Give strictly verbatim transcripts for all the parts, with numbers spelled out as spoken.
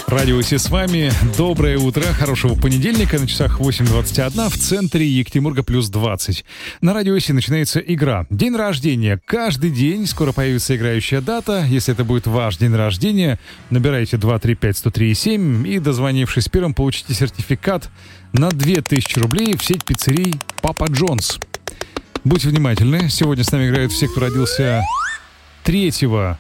Радио Си с вами. Доброе утро, хорошего понедельника. На часах восемь двадцать один, в центре Екатеринбурга плюс двадцать. На Радио Си начинается игра. День рождения. Каждый день скоро появится играющая дата. Если это будет ваш день рождения, набирайте два три пять сто три семь и, дозвонившись первым, получите сертификат на две тысячи рублей в сеть пиццерий Папа Джонс. Будьте внимательны. Сегодня с нами играют все, кто родился третьего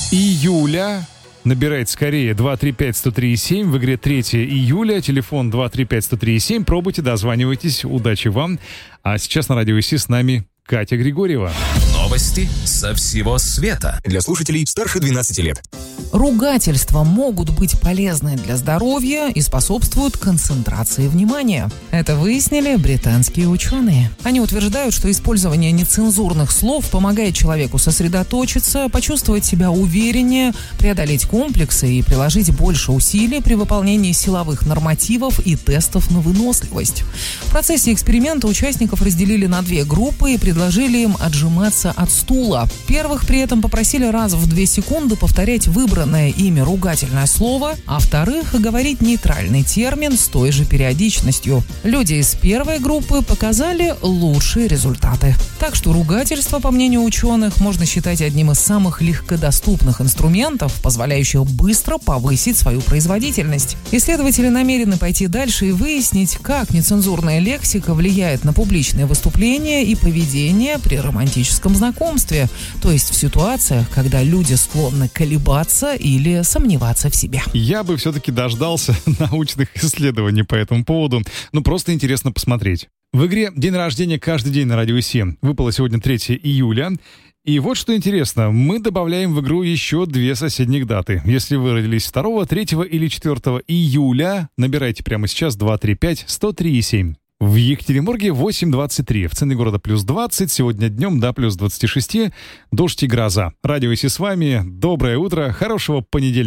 июля. Набирайте скорее два три пять сто три семь. В игре третьего июля. Телефон два три пять сто три семь. Пробуйте, дозванивайтесь. Удачи вам. А сейчас на Радио Си с нами Катя Григорьева. Новости со всего света. Для слушателей старше двенадцати лет. Ругательства могут быть полезны для здоровья и способствуют концентрации внимания. Это выяснили британские ученые. Они утверждают, что использование нецензурных слов помогает человеку сосредоточиться, почувствовать себя увереннее, преодолеть комплексы и приложить больше усилий при выполнении силовых нормативов и тестов на выносливость. В процессе эксперимента участников разделили на две группы и предложили им отжиматься от стула. Первых при этом попросили раз в две секунды повторять выбранное ими ругательное слово, а вторых говорить нейтральный термин с той же периодичностью. Люди из первой группы показали лучшие результаты. Так что ругательство, по мнению ученых, можно считать одним из самых легкодоступных инструментов, позволяющих быстро повысить свою производительность. Исследователи намерены пойти дальше и выяснить, как нецензурная лексика влияет на публичные выступления и поведение при романтическом знакомстве, то есть в ситуациях, когда люди склонны колебаться или сомневаться в себе. Я бы все-таки дождался научных исследований по этому поводу. Ну, просто интересно посмотреть. В игре «День рождения каждый день» на Радио Си выпало сегодня третьего июля. И вот что интересно, мы добавляем в игру еще две соседних даты. Если вы родились второго, третьего или четвертого июля, набирайте прямо сейчас два три пять сто три семь. В Екатеринбурге восемь двадцать три, в центре города плюс двадцать, сегодня днем до плюс двадцать шесть, дождь и гроза. Радио Си с вами, доброе утро, хорошего понедельника.